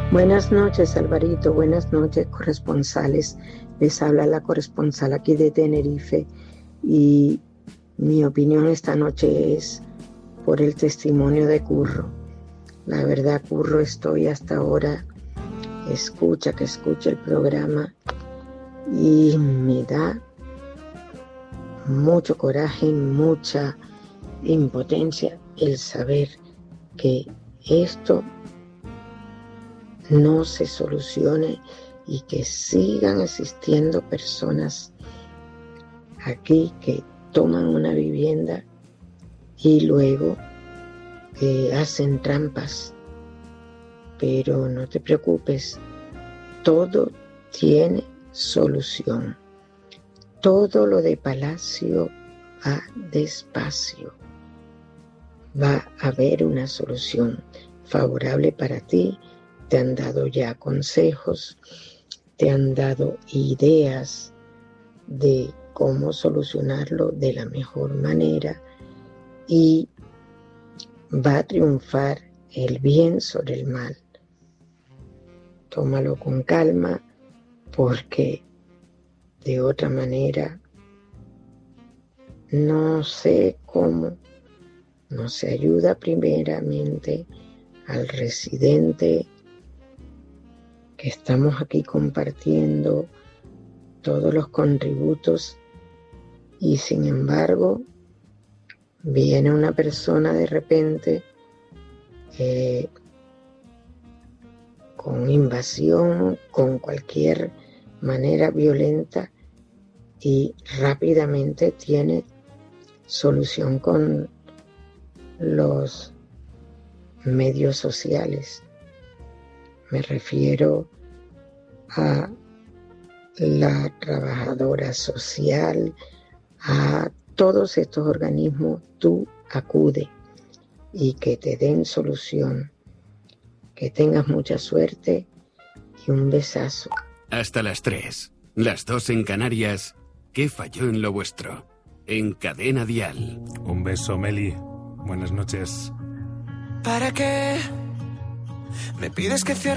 Buenas noches, Alvarito. Buenas noches, corresponsales. Les habla la corresponsal aquí de Tenerife y mi opinión esta noche es por el testimonio de Curro. La verdad, Curro, estoy hasta ahora, escucha el programa y me da mucho coraje y mucha impotencia el saber que esto no se solucione y que sigan existiendo personas aquí que toman una vivienda y luego hacen trampas. Pero no te preocupes, todo tiene solución. Todo lo de Palacio va despacio. Va a haber una solución favorable para ti. Te han dado ya consejos, te han dado ideas de cómo solucionarlo de la mejor manera y va a triunfar el bien sobre el mal. Tómalo con calma porque de otra manera no sé cómo no se ayuda primeramente al residente que estamos aquí compartiendo todos los contributos y sin embargo viene una persona de repente con invasión, con cualquier manera violenta y rápidamente tiene solución con los medios sociales. Me refiero a la trabajadora social, a todos estos organismos. Tú acude y que te den solución. Que tengas mucha suerte y un besazo. Hasta las 3, las 2 en Canarias. ¿Qué falló en lo vuestro? En Cadena Dial. Un beso, Meli. Buenas noches. ¿Para qué me pides que cierre?